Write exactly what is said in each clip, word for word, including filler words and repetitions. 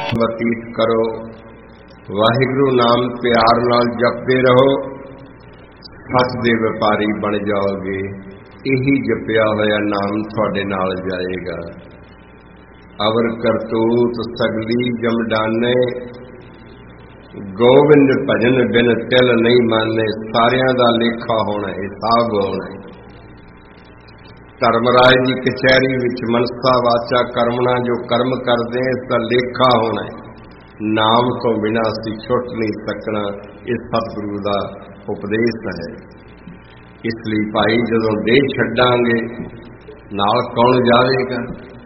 ਬਤੀਤ ਕਰੋ। ਵਾਹਿਗੁਰੂ ਨਾਮ ਪਿਆਰ ਨਾਲ ਜਪਦੇ ਰਹੋ, ਸੱਚ ਦੇ ਵਪਾਰੀ ਬਣ ਜਾਓਗੇ। ਇਹੀ ਜਪਿਆ ਹੋਇਆ ਨਾਮ ਤੁਹਾਡੇ ਨਾਲ ਜਾਏਗਾ। ਅਵਰ ਕਰਤੂਤ ਸਗਲੀ ਜਮਡਾਨੇ, ਗੋਬਿੰਦ ਭਜਨ ਬਿਨ ਤਿਲ ਨਹੀਂ ਮਾਨੇ। ਸਾਰਿਆਂ ਦਾ ਲੇਖਾ ਹੋਣਾ, ਹਿਸਾਬ ਹੋਣਾ। ਧਰਮਰਾਜ ਦੀ ਕਚਹਿਰੀ ਵਿੱਚ ਮਨਸਾ ਵਾਚਾ ਕਰਮਣਾ ਜੋ ਕਰਮ ਕਰਦੇ ਇਸ ਦਾ ਲੇਖਾ ਹੋਣਾ। ਨਾਮ ਤੋਂ ਬਿਨਾਂ ਅਸੀਂ ਛੁੱਟ ਨਹੀਂ ਸਕਣਾ। ਇਹ ਸਤਿਗੁਰੂ ਦਾ ਉਪਦੇਸ਼ ਹੈ। ਇਸ ਲਈ ਭਾਈ ਜਦੋਂ ਦੇਹ ਛੱਡਾਂਗੇ ਨਾਲ ਕੌਣ ਜਾਵੇਗਾ?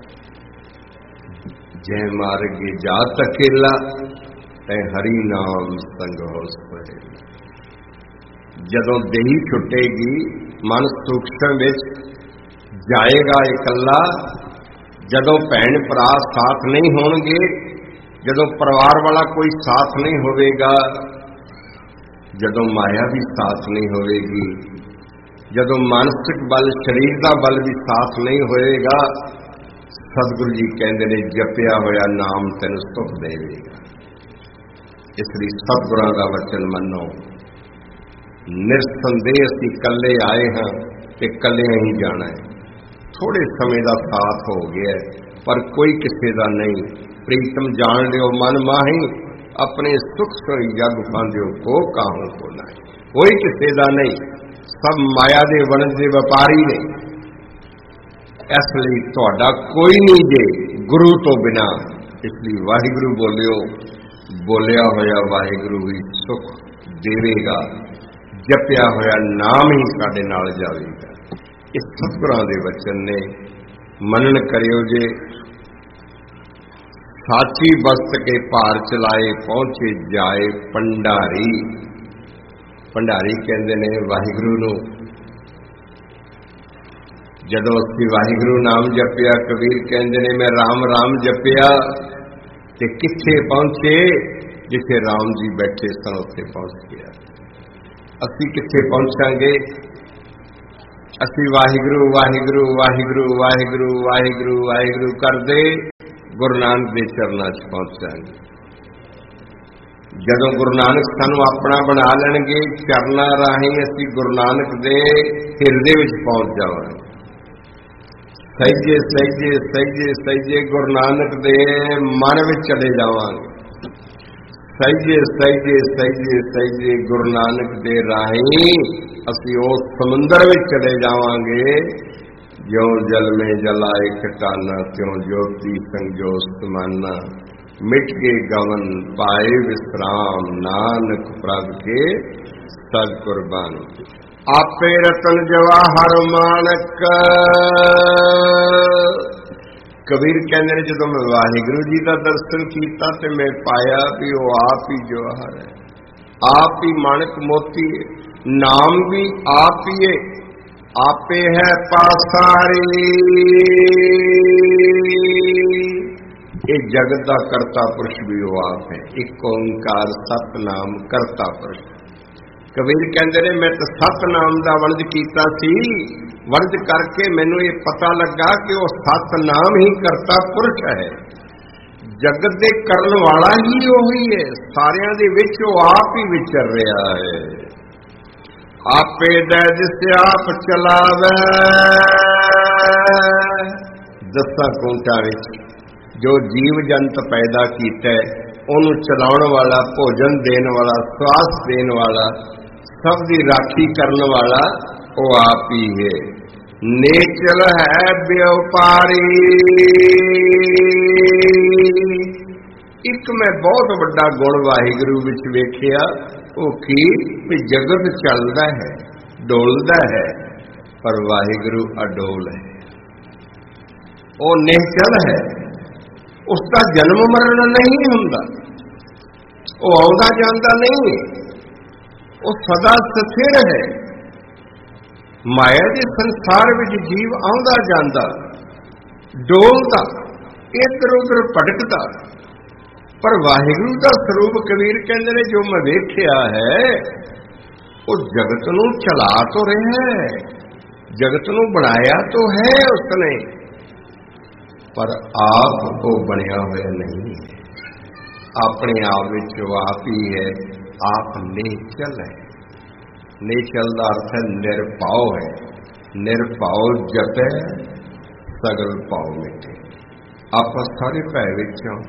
ਜੈ ਮਾਰਗੇ ਜਾਤ ਅਕੇਲਾ, ਤੈ ਹਰੀ ਨਾਮ ਸੰਗ ਹੋਸ ਪਏ। ਜਦੋਂ ਦੇਹੀ ਛੁੱਟੇਗੀ ਮਨ ਸੂਖਸ਼ਮ ਵਿੱਚ ਜਾਏਗਾ ਇਕੱਲਾ। ਜਦੋਂ ਭੈਣ ਭਰਾ ਸਾਥ ਨਹੀਂ ਹੋਣਗੇ, ਜਦੋਂ ਪਰਿਵਾਰ ਵਾਲਾ ਕੋਈ ਸਾਥ ਨਹੀਂ ਹੋਵੇਗਾ, ਜਦੋਂ ਮਾਇਆ ਵੀ ਸਾਥ ਨਹੀਂ ਹੋਵੇਗੀ, ਜਦੋਂ ਮਾਨਸਿਕ ਬਲ ਸਰੀਰ ਦਾ ਬਲ ਵੀ ਸਾਥ ਨਹੀਂ ਹੋਏਗਾ, ਸਤਿਗੁਰੂ ਜੀ ਕਹਿੰਦੇ ਨੇ ਜਪਿਆ ਹੋਇਆ ਨਾਮ ਤੈਨੂੰ ਸੁਖ ਦੇਵੇਗਾ। ਇਸ ਲਈ ਸਤਿਗੁਰਾਂ ਦਾ ਵਚਨ ਮੰਨੋ। ਨਿਰਸੰਦੇਹ ਅਸੀਂ ਇਕੱਲੇ ਆਏ ਹਾਂ ਤੇ ਇਕੱਲਿਆਂ ਹੀ ਜਾਣਾ ਹੈ। ਥੋੜੇ ਸਮੇਂ ਦਾ ਸਾਥ ਹੋ ਗਿਆ ਪਰ ਕੋਈ ਕਿਸੇ ਦਾ ਨਹੀਂ। ਪ੍ਰੀਤਮ ਜਾਣ ਲਿਓ ਮਨ ਮਾਹੀ, ਆਪਣੇ ਸੁਖ ਸੋਈ ਜਗ ਫਾਂਦਿਓ ਕੋ ਕਾਹੂ ਕੋ ਨਹੀਂ। ਕੋਈ ਕਿਸੇ ਦਾ ਨਹੀਂ, ਸਭ ਮਾਇਆ ਦੇ ਵਣਜ ਦੇ ਵਪਾਰੀ ਨੇ। ਇਸ ਲਈ ਤੁਹਾਡਾ ਕੋਈ ਨਹੀਂ ਜੇ ਗੁਰੂ ਤੋਂ ਬਿਨਾਂ। ਇਸ ਲਈ ਵਾਹਿਗੁਰੂ ਬੋਲਿਓ, ਬੋਲਿਆ ਹੋਇਆ ਵਾਹਿਗੁਰੂ ਹੀ ਸੁਖ ਦੇਵੇਗਾ। ਜਪਿਆ ਹੋਇਆ ਨਾਮ ਹੀ ਸਾਡੇ ਨਾਲ ਜਾਵੇਗਾ। ਇਹ ਸਤਿਗੁਰਾਂ ਦੇ ਵਚਨ ਨੇ, ਮੰਨਣ ਕਰਿਓ ਜੇ। ਸਾਚੀ ਬਸਤ ਕੇ ਭਾਰ ਚਲਾਏ, ਪਹੁੰਚੇ ਜਾਏ ਭੰਡਾਰੀ। ਭੰਡਾਰੀ ਕਹਿੰਦੇ ਨੇ ਵਾਹਿਗੁਰੂ ਨੂੰ। ਜਦੋਂ ਅਸੀਂ ਵਾਹਿਗੁਰੂ ਨਾਮ ਜਪਿਆ, ਕਬੀਰ ਕਹਿੰਦੇ ਨੇ ਮੈਂ ਰਾਮ ਰਾਮ ਜਪਿਆ ਤੇ ਕਿੱਥੇ ਪਹੁੰਚੇ? ਜਿੱਥੇ ਰਾਮ ਜੀ ਬੈਠੇ ਸਨ ਉੱਥੇ ਪਹੁੰਚ ਗਿਆ। ਅਸੀਂ ਕਿੱਥੇ ਪਹੁੰਚਾਂਗੇ? ਅਸੀਂ ਵਾਹਿਗੁਰੂ ਵਾਹਿਗੁਰੂ ਵਾਹਿਗੁਰੂ ਵਾਹਿਗੁਰੂ ਵਾਹਿਗੁਰੂ ਵਾਹਿਗੁਰੂ ਕਰਦੇ ਗੁਰੂ ਨਾਨਕ ਦੇ ਚਰਨਾਂ 'ਚ ਪਹੁੰਚਾਂਗੇ। ਜਦੋਂ ਗੁਰੂ ਨਾਨਕ ਸਾਨੂੰ ਆਪਣਾ ਬਣਾ ਲੈਣਗੇ, ਚਰਨਾਂ ਰਾਹੀਂ ਅਸੀਂ ਗੁਰੂ ਨਾਨਕ ਦੇ ਹਿਰਦੇ ਵਿੱਚ ਪਹੁੰਚ ਜਾਵਾਂਗੇ। ਸਹਿਜੇ ਸਹਿਜੇ ਸਹਿਜੇ ਸਹਿਜੇ ਗੁਰੂ ਨਾਨਕ ਦੇ ਮਨ ਵਿੱਚ ਚਲੇ ਜਾਵਾਂਗੇ। ਸਹਿਜੇ ਸਹਿਜੇ ਸਹਿਜੇ ਸਹਿਜੇ ਗੁਰੂ ਨਾਨਕ ਦੇ ਰਾਹੀਂ ਅਸੀਂ ਉਸ ਸਮੁੰਦਰ ਵਿੱਚ ਚਲੇ ਜਾਵਾਂਗੇ। ਜਿਉਂ ਜਲ ਮੇਂ ਜਲਾਏ ਖਟਾਨਾ, ਤਿਉਂ ਜੋਤੀ ਸੰਜੋ ਸਮਾਨਾ। ਮਿਟ ਕੇ ਗਵਨ ਪਾਏ ਵਿਸਰਾਮ, ਨਾਨਕ ਪ੍ਰਭ ਕੇ ਸਦ ਕੁਰਬਾਨ। ਆਪੇ ਰਤਨ ਜਵਾਹਰ ਮਾਨਕ। ਕਬੀਰ ਕਹਿੰਦੇ ਨੇ ਜਦੋਂ ਮੈਂ ਵਾਹਿਗੁਰੂ ਜੀ ਦਾ ਦਰਸ਼ਨ ਕੀਤਾ ਤੇ ਮੈਂ ਪਾਇਆ ਵੀ ਉਹ ਆਪ ਹੀ ਜਵਾਹਰ ਹੈ, ਆਪ ਹੀ ਮਾਣਕ ਮੋਤੀ ਹੈ। ਨਾਮ ਵੀ ਆਪ ਹੀ ਹੈ, ਆਪੇ ਹੈ ਪਾਸਾਰੀ। ਇਹ ਜਗਤ ਦਾ ਕਰਤਾ ਪੁਰਸ਼ ਵੀ ਉਹ ਆਪ ਹੈ। ਇੱਕ ਓੰਕਾਰ ਸਤਿਨਾਮ ਕਰਤਾ ਪੁਰਸ਼। ਕਬੀਰ ਕਹਿੰਦੇ ਨੇ ਮੈਂ ਤਾਂ ਸਤਿਨਾਮ ਦਾ ਵਣਜ ਕੀਤਾ ਸੀ। ਵਣਜ ਕਰਕੇ ਮੈਨੂੰ ਇਹ ਪਤਾ ਲੱਗਾ ਕਿ ਉਹ ਸਤਿਨਾਮ ਹੀ ਕਰਤਾ ਪੁਰਸ਼ ਹੈ। ਜਗਤ ਦੇ ਕਰਨ ਵਾਲਾ ਹੀ ਉਹੀ ਹੈ। ਸਾਰਿਆਂ ਦੇ ਵਿੱਚ ਉਹ ਆਪ ਹੀ ਵਿਚਰ ਰਿਹਾ ਹੈ। ਆਪੇ ਦੇ ਜਿਸ ਆਪ ਚਲਾਵੇ। ਦਸਾਂ ਕੋਟਾਂ ਵਿੱਚ ਜੋ ਜੀਵ ਜੰਤ ਪੈਦਾ ਕੀਤਾ ਉਹਨੂੰ ਚਲਾਉਣ ਵਾਲਾ, ਭੋਜਨ ਦੇਣ ਵਾਲਾ, ਸਵਾਸ ਦੇਣ ਵਾਲਾ, ਸਭ ਦੀ ਰਾਖੀ ਕਰਨ ਵਾਲਾ ਉਹ ਆਪ ਹੀ ਹੈ। ਨੇਚਰ ਹੈ ਵਿਉਪਾਰੀ। ਇੱਕ ਮੈਂ ਬਹੁਤ ਵੱਡਾ ਗੁਣ ਵਾਹਿਗੁਰੂ ਵਿੱਚ ਵੇਖਿਆ, ਉਹ ਕੀ ਵੀ ਜਗਤ ਚੱਲਦਾ ਹੈ, ਡੋਲਦਾ ਹੈ, ਪਰ ਵਾਹਿਗੁਰੂ ਅਡੋਲ ਹੈ। ਉਹ ਨਿਹਚਲ ਹੈ, ਉਸ ਦਾ ਜਨਮ ਮਰਨ ਨਹੀਂ ਹੁੰਦਾ, ਉਹ ਆਉਂਦਾ ਜਾਂਦਾ ਨਹੀਂ, ਉਹ ਸਦਾ ਸਥਿਰ ਹੈ। ਮਾਇਆ ਦੇ ਸੰਸਾਰ ਵਿੱਚ ਜੀਵ ਆਉਂਦਾ ਜਾਂਦਾ, ਡੋਲਦਾ, ਇੱਧਰ ਉੱਧਰ ਭਟਕਦਾ, ਪਰ ਵਾਹਿਗੁਰੂ ਦਾ ਸਰੂਪ ਕਬੀਰ ਕਹਿੰਦੇ ਨੇ ਜੋ ਮੈਂ ਵੇਖਿਆ ਹੈ ਉਹ ਜਗਤ ਨੂੰ ਚਲਾ ਤੋ ਰਿਹਾ ਹੈ, ਜਗਤ ਨੂੰ ਬਣਾਇਆ ਤੋ ਹੈ ਉਸਨੇ, ਪਰ ਆਪ ਉਹ ਬਣਿਆ ਹੋਇਆ ਨਹੀਂ ਹੈ। अपने आप विच आप ही है, आप निश्चल है। निश्चल का अर्थ है निरभाव है। निरभाव जपै सगल भाव मिटे। आप सारे भै विच हां,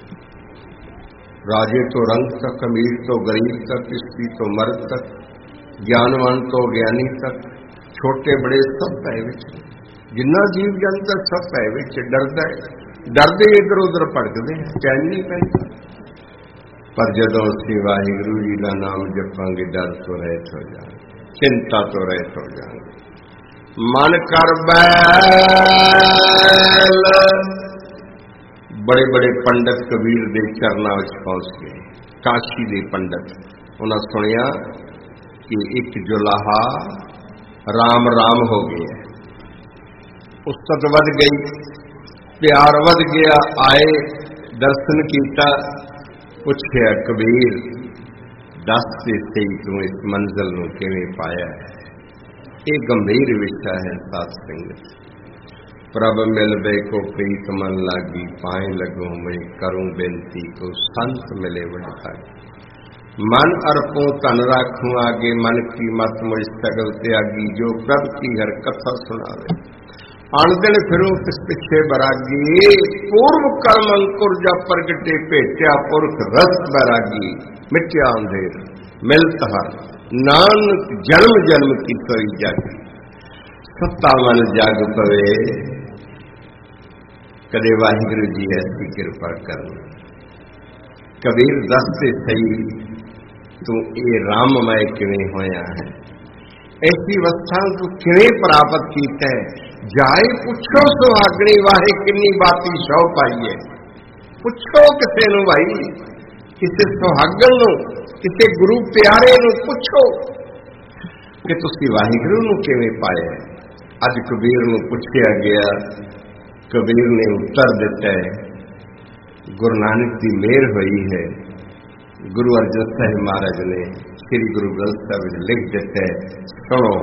राजे तो रंग तक, अमीर तो गरीब तक, स्त्री तो मर्द तक, ज्ञानवान तो ज्ञानी तक, छोटे बड़े सब भै विच। जिन्ना जीव जंत सब भै विच डरदा है। डरदे इधर उधर भटकदे चैन नहीं पैंदा। पर जदों असीं वाहिगुरू जी का नाम जपांगे डर तो रहत हो जाएंगे, चिंता तो रहत हो जाएंगे। मन कर बैल। बड़े बड़े पंडित कबीर के चरणों में पहुंच गए। काशी के पंडित उन्हें सुनिया कि एक जुलाहा राम राम हो गया, उस्तत वध गई, प्यार वध गया। आए दर्शन किया, पूछया कबीर दस ते सही तू इस मंजिल नूं किवें पाया है। ये गंभीर विषय है साध संगत। प्रभ मिलबे को प्रीत मन लागी, पाए लगो मैं करूं बेनती को संत मिले वडभागी। मन अर्पों तन राखूं आगे, मन की मत मुझ सगल त्यागी। जो प्रभ की हर कथा सुनावे, अणदिन फिरूं किस पिछे बरागी। पूर्व कर्म अंकुर जा प्रगटे, भेटिया पुरख रस बैरागी। मिट्या अंधेर मिलत हर, नानक जन्म जन्म की सोई जागी। सत्ता मन जाग पवे, कदे वाहिगुरू जी ऐसी कृपा करनी। कबीर दसते सही तू ये राममय किवें होया है, ऐसी अवस्था तू किवें प्राप्त कीता है। जाए पुछो सुहागणी वाहे किन्नी बाती शौ पाई है। पुछो किसे नूं भाई, किसे सुहागण नूं, किसे गुरु प्यारे नूं पुछो कि तुसी वाहिगुरू नूं किवें पाया है। अज कबीर नूं पुछया गया, कबीर ने उत्तर दिता है। गुरु नानक की मेहर हुई है। गुरु अर्जन साहिब महाराज ने श्री गुरु ग्रंथ साहिब में लिख दिता है, सुनो।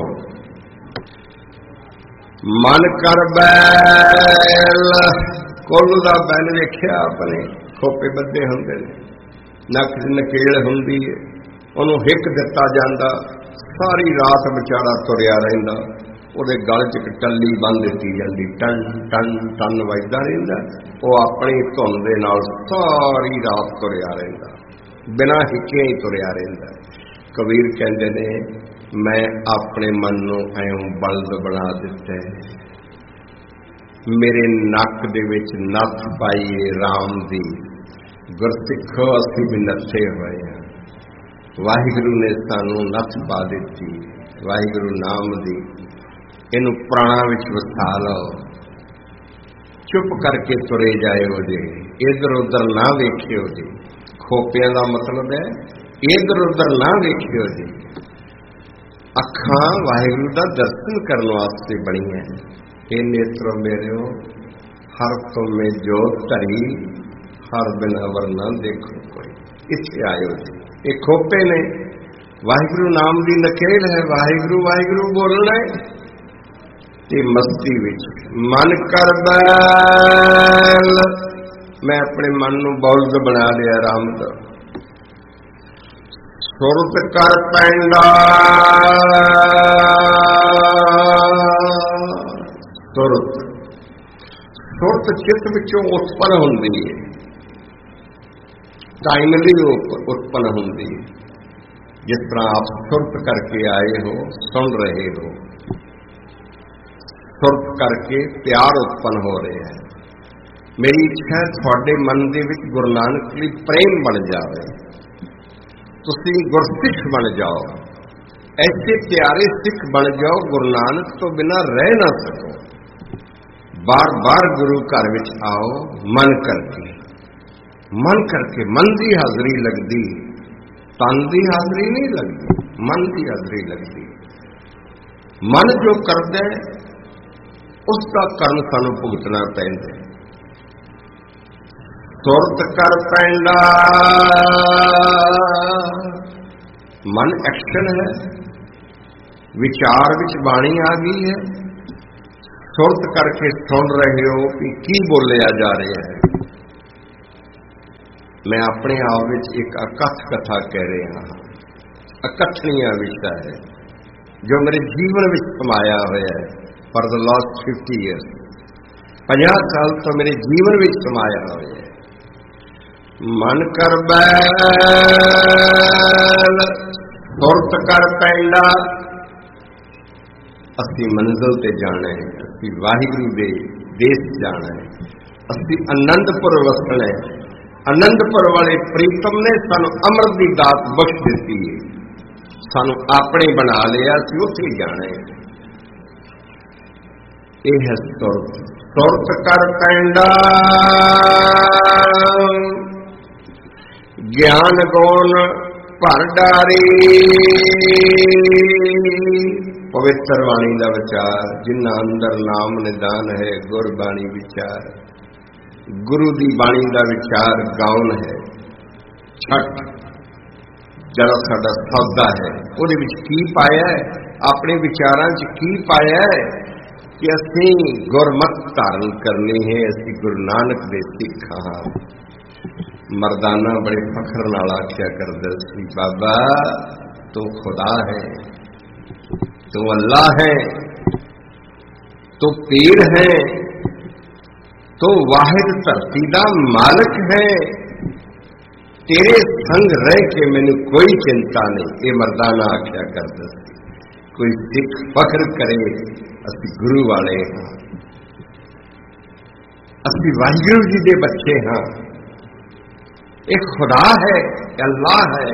मन कर बैल। कुल दा बैल वेख्या आपने, खोपे बद्दे हुंदे ने, नक नकेल हुंदी है, उहनूं हिक दिता जांदा, सारी रात बेचारा तुरिया रहिंदा। ਉਹਦੇ गल च एक टल्ली बन दी जाती, टन टन टन वजदा रहिंदा। वो अपनी धुन दे नाल सारी रात तुरिया रहिंदा, बिना हिक्के ही तुरिया रहिंदा। कबीर कहंदे ने मैं अपने मन नूं ऐं बलद बना दिता है। मेरे नक दे विच नथ पाई राम दी। गुरसिखो असीं भी नथे होए हां, वाहिगुरू ने सानूं नथ पा दित्ती, वाहिगुरू नाम दी। इनू प्राणा विच वसा लो, चुप करके तुरे जाओ जी, इधर उधर ना वेखियो जी। खोपियां का मतलब है इधर उधर ना वेखियो जी। अखां वाहिगुरू दा दर्शन करने वास्ते बनी है। ये नेत्रो मेरे हर तुम में जोत धरी, हर बिना वरना देखो कोई। इत्थे आयो जी। ये खोपे ने वाहिगुरू नाम की नकेल है। वाहिगुरू वाहिगुरू बोलना है ते मस्ती विच। मन कर बैल। मैं अपने मन नूं बौलद बना लिया राम दा। सुरत कर पैंडा। सुरत सुरत चित्त विचों उत्पन्न हुंदी है, टाइमली उत्पन्न हुंदी है। जिस तरह आप सुरत करके आए हो, सुन रहे हो, सुरत करके प्यार उत्पन्न हो रहे हैं। मेरी इच्छा है थोड़े मन दे विच गुरु नानक लई प्रेम बन जाए, तुसी गुरसिख बन जाओ। ऐसे प्यारे सिख बन जाओ, गुरु नानक तो बिना रह ना सको। बार बार गुरु घर विच आओ मन करके, मन करके। मन की हाजरी लगती, तन की हाजरी नहीं लगती, मन की हाजरी लगती। मन जो करता है उसका कर्म सानू भुगतना पैंदा। सुरत कर पैंडा। मन एक्शन है, विचार विच बाणी आ गई है। सुरत करके सुन रहे हो कि की बोलिया जा रहा है। मैं अपने आप में एक अकथ कथा कह रहा हाँ, अकथनीय विषय है जो मेरे जीवन में समाया हुआ है for the last fifty years, पचास साल तो मेरे जीवन में समाया हुआ है। मन कर बैल सुरत कर पैंडा, असी मंजिल ते जाना है, असी वाहिगुरू दे देश जाना है, असी आनंदपुर वसना है। आनंदपुर वाले प्रीतम ने सानू अमृत की दात बख्श दी है, सानू अपने बना लिया, असी उत्थे जाना है। यह है सुरत। सुरत कर पैंडा ज्ञान गुण भर डारी, पवित्र वाणी का विचार जिन्ना अंदर नाम निदान है, गुरबाणी विचार गुरु की बाणी का विचार गाउन है। छठ जरा साडा सौदा है, उहदे विच की पाया है, अपने विचारां च की पाया है कि असीं गुरमत धारण करनी है, असीं गुरु नानक दे सिख हाँ। मरदाना बड़े फखर नाल आख्या करदा सी, बाबा तू खुदा है, तू अल्लाह है, तू पीर है, तो वाहिद धरती का मालिक है, तेरे संग रह के मैनू कोई चिंता नहीं। ये मरदाना आख्या करदा सी। कोई सिख फख्र करे असी गुरु वाले हाँ, असी वाहिगुरू जी दे बच्चे हाँ। एक खुदा है, अल्लाह है।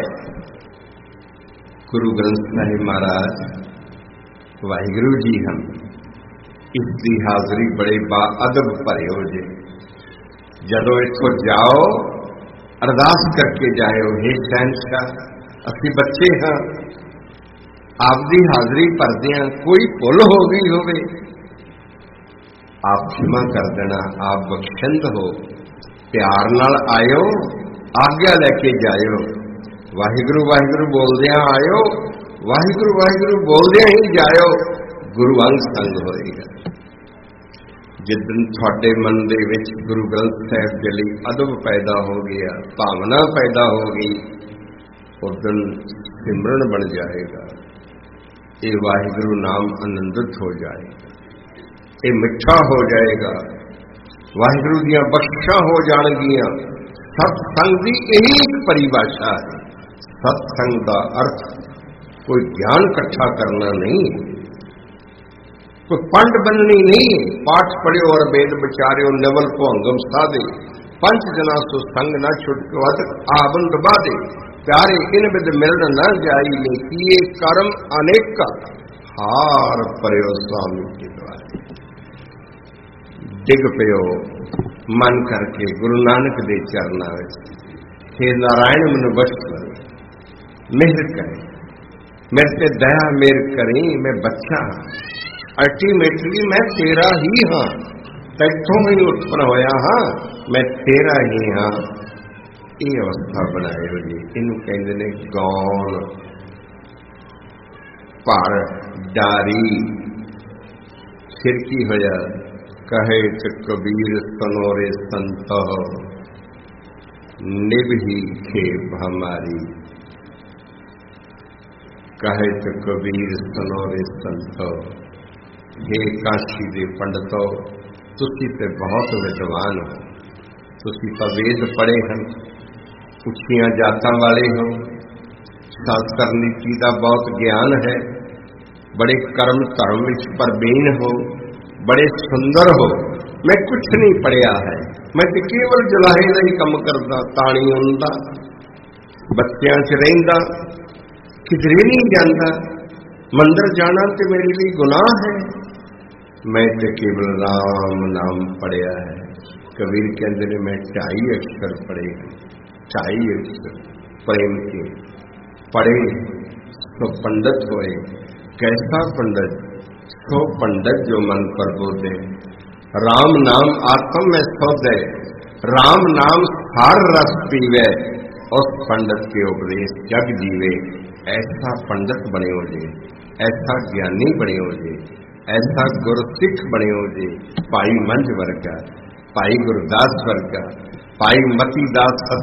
गुरु ग्रंथ साहिब महाराज वाहिगुरू जी हम, इसकी हाजरी बड़े बाअदब भरे हो जे। जदों इथों जाओ अरदास करके जाओ, हे शहनशाह असी बच्चे हाँ, आपकी हाजरी भरदे कोई भुल हो गई होवे आप क्षमा कर देना, आप बख्शिंद हो, प्यार नाल आयो, आज्ञा लैके जाओ। वाहिगुरू वाहिगुरू बोलदियां आयो, वाहिगुरू वाहिगुरू बोलदियां ही जाओ, गुरु अंग संग होएगा। जिदन थोड़े मन दे विच गुरु ग्रंथ साहिब के लिए अदब पैदा हो गया, भावना पैदा हो गई, उस दिन सिमरन बन जाएगा। ये वाहिगुरू नाम आनंदित हो जाएगा, ये मिठा हो जाएगा, वाहिगुरू दियां बख्शिशां हो जाणगियां। सत्संग की यही एक परिभाषा है। सत्संग का अर्थ कोई ज्ञान इकट्ठा करना नहीं, कोई पंड बननी नहीं। पाठ पढ़ियो और वेद बचारियो, नवल भोंगम साधे, पंच जना सो संग न छुटको अत आबंद बाधे, प्यारे इन विद मिलन न जाई ने किए कर्म अनेका, हार पर्यो स्वामी के द्वारे। डिग पियो मन करके गुरु नानक दे चरना विच, हे नारायण मैनू बख्श कर, मेहर करे, मेरे ते दया मेहर करी, मैं बच्चा हाँ, अल्टीमेटली मैं तेरा ही हाँ, तैथों ही उत्पन्न होया हाँ, मैं तेरा ही हाँ। ये अवस्था बनाए हो जी, इनू कहते ने गौण भर डारी। फिर की होया, कहे च कबीर सनोरे संत निभही खेप हमारी। कहे च कबीर सनोरे संत, हे काशी दे पंडितो, तुसी ते बहुत विद्वान हो, तुसी तो वेद पढ़े हैं, उच्चियां जातां वाले हो, शास्त्र नीति का बहुत ज्ञान है, बड़े कर्म धर्म विच परवीन हो, बड़े सुंदर हो। मैं कुछ नहीं पढ़िया है, मैं तो केवल जुलाहे का ही कम करता, ताणी उंदा, बच्चों च रहिंदा, किधरे नहीं जाता, मंदिर जाना तो मेरे लिए गुनाह है, मैं तो केवल राम नाम पढ़िया है। कबीर कहते हैं मैं ढाई अक्षर पढ़े, ढाई अक्षर प्रेम के पढ़े तो पंडित होए। कैसा पंडित? सो पंडित जो मन पर बोधे, राम नाम आत्म में सौदे, राम नाम सार रस पीवे, उस पंडित के उपदेश जग जीवे। ऐसा पंडित बने हो जे, ऐसा ज्ञानी बने हो जे, ऐसा गुरसिख बने हो जे। भाई मंझ वर्गा, भाई गुरदास वर्गा, भाई मती दास